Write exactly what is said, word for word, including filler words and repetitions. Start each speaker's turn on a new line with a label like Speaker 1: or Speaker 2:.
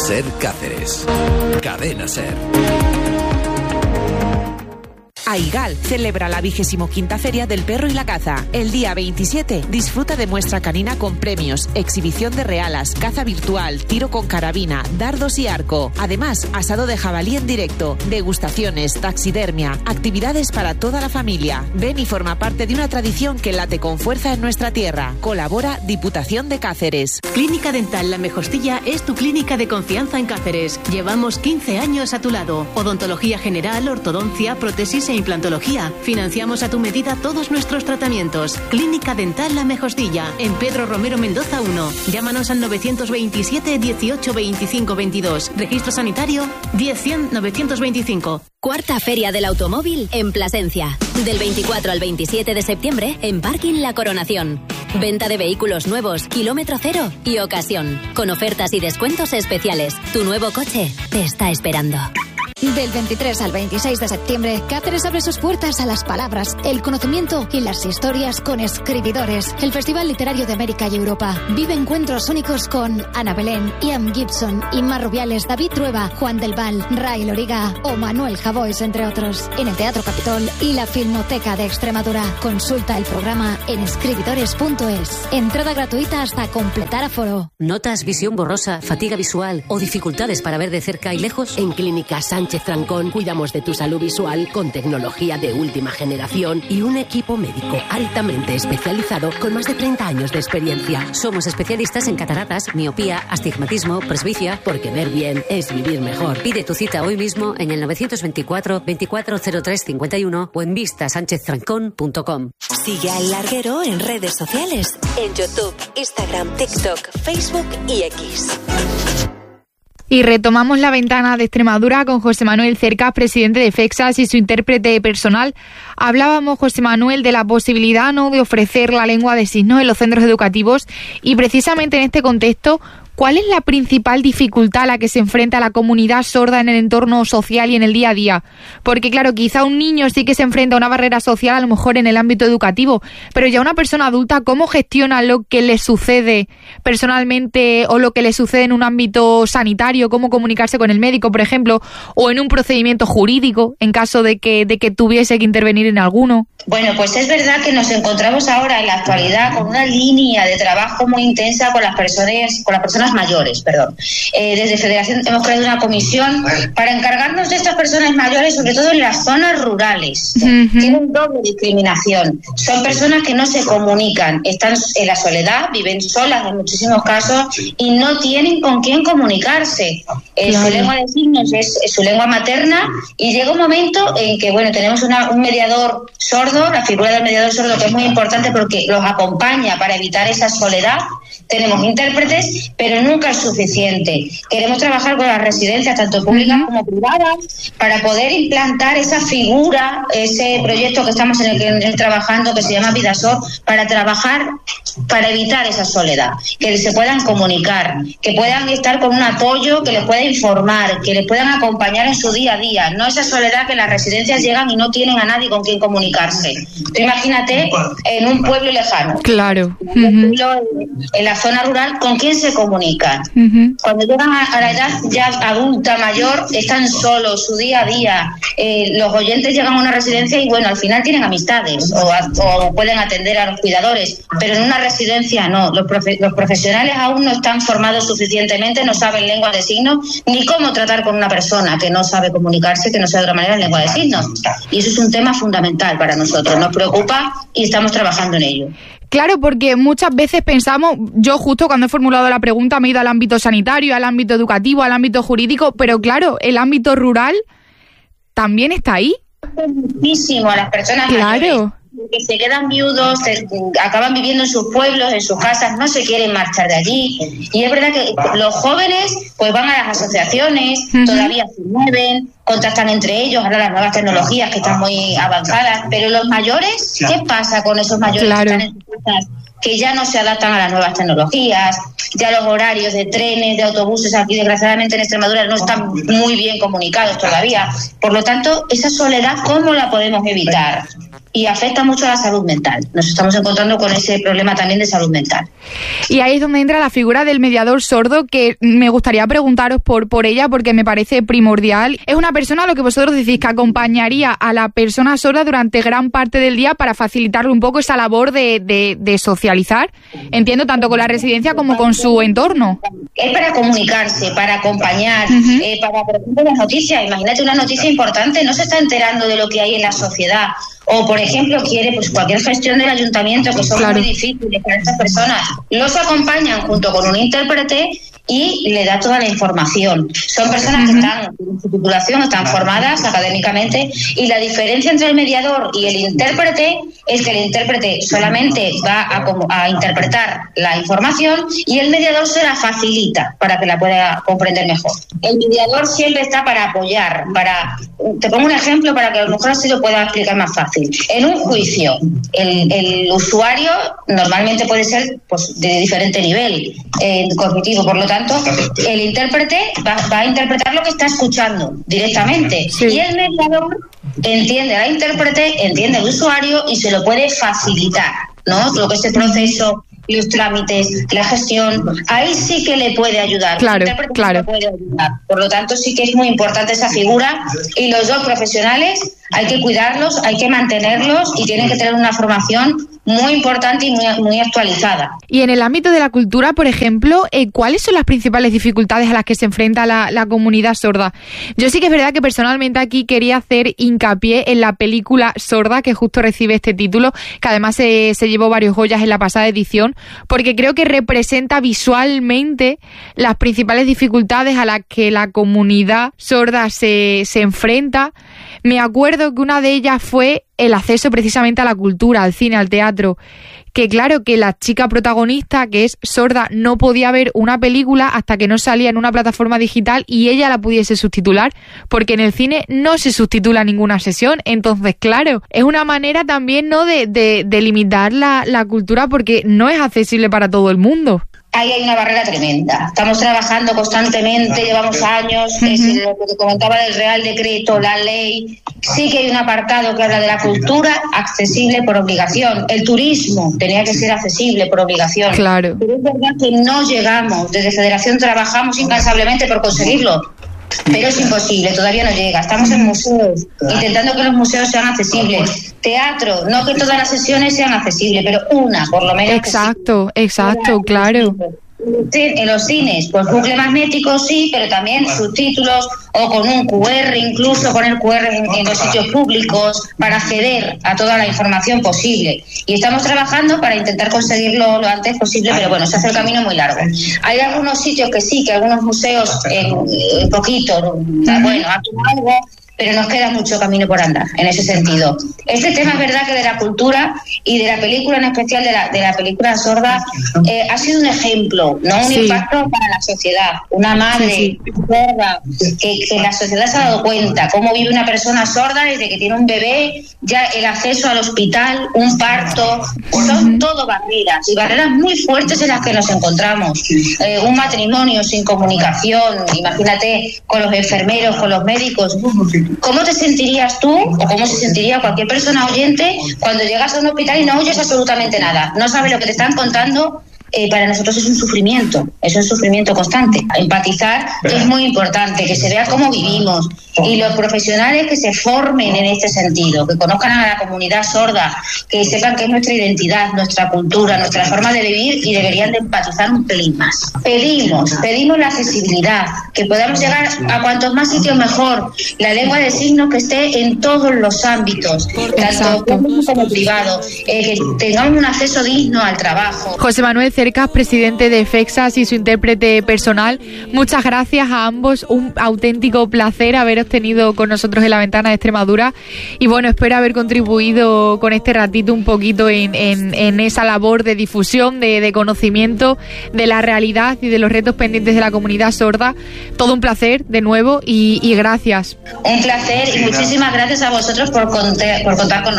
Speaker 1: Ser Cáceres. Cadena Ser.
Speaker 2: AIGAL celebra la vigésimo quinta Feria del Perro y la Caza. El día veintisiete disfruta de muestra canina con premios, exhibición de realas, caza virtual, tiro con carabina, dardos y arco. Además, asado de jabalí en directo, degustaciones, taxidermia, actividades para toda la familia. Ven y forma parte de una tradición que late con fuerza en nuestra tierra. Colabora Diputación de Cáceres.
Speaker 3: Clínica Dental La Mejostilla es tu clínica de confianza en Cáceres. Llevamos quince años a tu lado. Odontología general, ortodoncia, prótesis e implantología. Financiamos a tu medida todos nuestros tratamientos. Clínica Dental La Mejostilla, en Pedro Romero Mendoza uno. Llámanos al novecientos veintisiete dieciocho veinticinco veintidós. Registro sanitario diez cien novecientos veinticinco.
Speaker 4: Cuarta Feria del Automóvil en Plasencia. Del veinticuatro al veintisiete de septiembre en Parking La Coronación. Venta de vehículos nuevos, kilómetro cero y ocasión. Con ofertas y descuentos especiales. Tu nuevo coche te está esperando.
Speaker 5: Del veintitrés al veintiséis de septiembre, Cáceres abre sus puertas a las palabras, el conocimiento y las historias con escribidores. El Festival Literario de América y Europa. Vive encuentros únicos con Ana Belén, Ian Gibson, Inma Rubiales, David Trueba, Juan del Val, Ray Loriga o Manuel Javois, entre otros. En el Teatro Capitol y la Filmoteca de Extremadura. Consulta el programa en escribidores punto es. Entrada gratuita hasta completar aforo.
Speaker 6: ¿Notas visión borrosa, fatiga visual o dificultades para ver de cerca y lejos?
Speaker 7: En Clínica Sánchez Trancón cuidamos de tu salud visual con tecnología de última generación y un equipo médico altamente especializado con más de treinta años de experiencia.
Speaker 6: Somos especialistas en cataratas, miopía, astigmatismo, presbicia.
Speaker 7: Porque ver bien es vivir mejor.
Speaker 6: Pide tu cita hoy mismo en el novecientos veinticuatro veinticuatro cero tres cincuenta y uno o en vista sánchez trancón punto com.
Speaker 8: Sigue al Larguero en redes sociales, en YouTube, Instagram, TikTok, Facebook y X.
Speaker 9: Y retomamos la ventana de Extremadura con José Manuel Cercas, presidente de FEXAS y su intérprete personal. Hablábamos, José Manuel, de la posibilidad, ¿no?, de ofrecer la lengua de signos en los centros educativos y precisamente en este contexto, ¿cuál es la principal dificultad a la que se enfrenta la comunidad sorda en el entorno social y en el día a día? Porque, claro, quizá un niño sí que se enfrenta a una barrera social, a lo mejor en el ámbito educativo, pero ya una persona adulta, ¿cómo gestiona lo que le sucede personalmente o lo que le sucede en un ámbito sanitario? ¿Cómo comunicarse con el médico, por ejemplo, o en un procedimiento jurídico, en caso de que, de que tuviese que intervenir en alguno?
Speaker 10: Bueno, pues es verdad que nos encontramos ahora en la actualidad con una línea de trabajo muy intensa con las personas, con las personas mayores, perdón. Eh, desde Federación hemos creado una comisión para encargarnos de estas personas mayores, sobre todo en las zonas rurales. Uh-huh. Tienen doble discriminación. Son personas que no se comunican, están en la soledad, viven solas en muchísimos casos y no tienen con quién comunicarse. Eh, claro. Su lengua de signos es, es su lengua materna y llega un momento en que, bueno, tenemos una, un mediador sordo, la figura del mediador sordo, que es muy importante porque los acompaña para evitar esa soledad. Tenemos intérpretes, pero nunca es suficiente. Queremos trabajar con las residencias, tanto públicas uh-huh. como privadas, para poder implantar esa figura, ese proyecto que estamos en el que en, trabajando, que se llama Vidasor, para trabajar, para evitar esa soledad, que se puedan comunicar, que puedan estar con un apoyo, que les pueda informar, que les puedan acompañar en su día a día. No esa soledad que las residencias llegan y no tienen a nadie con quien comunicarse. Tú imagínate en un pueblo lejano.
Speaker 9: Claro.
Speaker 10: Uh-huh. En, en la zona rural, ¿con quién se comunican? Uh-huh. Cuando llegan a, a la edad ya adulta, mayor, están solos, su día a día. Eh, los oyentes llegan a una residencia y, bueno, al final tienen amistades o, a, o pueden atender a los cuidadores, pero en una residencia no. Los, profe, los profesionales aún no están formados suficientemente, no saben lengua de signos, ni cómo tratar con una persona que no sabe comunicarse, que no sabe de otra manera en lengua de signos. Y eso es un tema fundamental para nosotros. Nos preocupa y estamos trabajando en ello.
Speaker 9: Claro, porque muchas veces pensamos, yo justo cuando he formulado la pregunta me he ido al ámbito sanitario, al ámbito educativo, al ámbito jurídico, pero claro, el ámbito rural también está ahí.
Speaker 10: Muchísimo a las personas
Speaker 9: claro.
Speaker 10: mayores, que se quedan viudos, se, acaban viviendo en sus pueblos, en sus casas, no se quieren marchar de allí. Y es verdad que los jóvenes pues van a las asociaciones, uh-huh. todavía se mueven, contactan entre ellos, ahora las nuevas tecnologías que están muy avanzadas, pero los mayores, ¿qué pasa con esos mayores claro. que están en sus casas? Que ya no se adaptan a las nuevas tecnologías, ya los horarios de trenes, de autobuses aquí desgraciadamente en Extremadura no están muy bien comunicados todavía. Por lo tanto, esa soledad, ¿cómo la podemos evitar? y afecta mucho a la salud mental. Nos estamos encontrando con ese problema también de salud mental.
Speaker 9: Y ahí es donde entra la figura del mediador sordo, que me gustaría preguntaros por, por ella, porque me parece primordial. Es una persona, lo que vosotros decís, que acompañaría a la persona sorda durante gran parte del día para facilitarle un poco esa labor de, de, de socializar, entiendo, tanto con la residencia como con su entorno.
Speaker 10: Es para comunicarse, para acompañar, uh-huh. eh, para, por ejemplo, las noticias. Imagínate una noticia importante, no se está enterando de lo que hay en la sociedad. O, por ejemplo, quiere pues cualquier gestión del ayuntamiento, que son claro. muy difíciles para estas personas. Los acompañan junto con un intérprete y le da toda la información. Son personas uh-huh. que están en su titulación, están formadas académicamente, y la diferencia entre el mediador y el intérprete es que el intérprete solamente va a, a interpretar la información y el mediador se la facilita para que la pueda comprender mejor. El mediador siempre está para apoyar, para... Te pongo un ejemplo para que a lo mejor así lo pueda explicar más fácil. En un juicio, el, el usuario normalmente puede ser pues, de diferente nivel eh, cognitivo, por lo tanto, el intérprete va, va a interpretar lo que está escuchando directamente. Sí. Y el mediador entiende al intérprete, entiende al usuario y se lo puede facilitar, ¿no? Lo que es el proceso, los trámites, la gestión, ahí sí que le puede ayudar.
Speaker 9: Claro, claro.
Speaker 10: Le puede ayudar. Por lo tanto, sí que es muy importante esa figura, y los dos profesionales hay que cuidarlos, hay que mantenerlos y tienen que tener una formación muy importante y muy, muy actualizada.
Speaker 9: Y en el ámbito de la cultura, por ejemplo, eh, ¿cuáles son las principales dificultades a las que se enfrenta la, la comunidad sorda? Yo sí que es verdad que personalmente aquí quería hacer hincapié en la película Sorda, que justo recibe este título, que además se, se llevó varios Goyas en la pasada edición, porque creo que representa visualmente las principales dificultades a las que la comunidad sorda se, se enfrenta. Me acuerdo que una de ellas fue el acceso precisamente a la cultura, al cine, al teatro. Que claro, que la chica protagonista, que es sorda, no podía ver una película hasta que no salía en una plataforma digital y ella la pudiese subtitular, porque en el cine no se subtitula ninguna sesión. Entonces, claro, es una manera también, ¿no?, de, de, de limitar la, la cultura, porque no es accesible para todo el mundo.
Speaker 10: Ahí hay una barrera tremenda. Estamos trabajando constantemente, llevamos años, uh-huh. es lo que te comentaba del Real Decreto, la ley. Sí que hay un apartado que habla de la cultura accesible por obligación. El turismo tenía que ser accesible por obligación.
Speaker 9: Claro.
Speaker 10: Pero es verdad que no llegamos. Desde Federación trabajamos incansablemente por conseguirlo. Pero es imposible, todavía no llega. Estamos en museos, intentando que los museos sean accesibles. Teatro, no que todas las sesiones sean accesibles, pero una, por lo menos.
Speaker 9: Exacto, accesible. exacto, claro.
Speaker 10: En los cines, pues bucle magnético sí, pero también subtítulos o con un cu erre, incluso poner cu erre en, en los sitios públicos para acceder a toda la información posible. Y estamos trabajando para intentar conseguirlo lo antes posible, pero bueno, se hace el camino muy largo. Hay algunos sitios que sí, que algunos museos en, en poquito, bueno, aquí algo, pero nos queda mucho camino por andar en ese sentido. Este tema es verdad que de la cultura y de la película, en especial de la, de la película Sorda, eh, ha sido un ejemplo, no un sí. impacto para la sociedad. Una madre sí, sí. sorda, que, que la sociedad se ha dado cuenta cómo vive una persona sorda desde que tiene un bebé, ya el acceso al hospital, un parto, son uh-huh. todo barreras, y barreras muy fuertes en las que nos encontramos. Eh, un matrimonio sin comunicación, imagínate, con los enfermeros, con los médicos. ¿Cómo te sentirías tú o cómo se sentiría cualquier persona oyente cuando llegas a un hospital y no oyes absolutamente nada? No sabes lo que te están contando. Eh, para nosotros es un sufrimiento, es un sufrimiento constante. Empatizar es muy importante, que se vea cómo vivimos, y los profesionales que se formen en este sentido, que conozcan a la comunidad sorda, que sepan que es nuestra identidad, nuestra cultura, nuestra forma de vivir, y deberían de empatizar un pelín más. Pedimos, pedimos la accesibilidad, que podamos llegar a cuantos más sitios mejor, la lengua de signos que esté en todos los ámbitos, tanto público como privado, eh, que tengamos un acceso digno al trabajo.
Speaker 9: José Manuel Cercas, presidente de FEXAS, y su intérprete personal, muchas gracias a ambos, un auténtico placer haberos tenido con nosotros en La Ventana de Extremadura, y bueno, espero haber contribuido con este ratito un poquito en, en, en esa labor de difusión, de, de conocimiento de la realidad y de los retos pendientes de la comunidad sorda. Todo un placer de nuevo, y, y gracias.
Speaker 10: Un placer, y muchísimas gracias a vosotros por contar, por contar con nosotros.